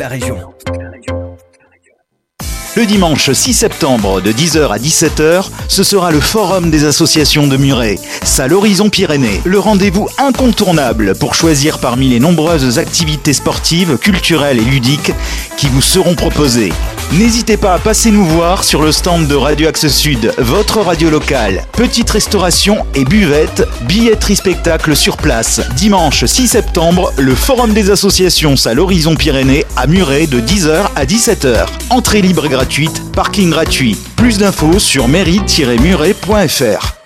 La région. Le dimanche 6 septembre de 10h à 17h, ce sera le Forum des associations de Muret, salle Horizon Pyrénées. Le rendez-vous incontournable pour choisir parmi les nombreuses activités sportives, culturelles et ludiques qui vous seront proposées. N'hésitez pas à passer nous voir sur le stand de Radio Axe Sud, votre radio locale. Petite restauration et buvette, billetterie spectacle sur place. Dimanche 6 septembre, le Forum des associations salle Horizon Pyrénées à Muret de 10h à 17h. Entrée libre et gratuite, parking gratuit. Plus d'infos sur mairie-muret.fr.